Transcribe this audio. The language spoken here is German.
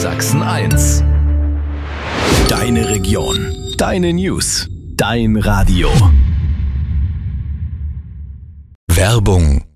Sachsen-1. Deine Region, deine News, dein Radio. Werbung.